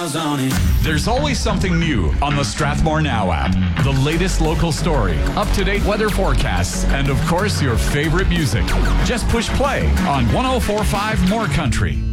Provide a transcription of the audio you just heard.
miles on it. There's always something new on the Strathmore Now app. The latest local story, up-to-date weather forecasts, and of course your favorite music. Just push play on 104.5 More Country.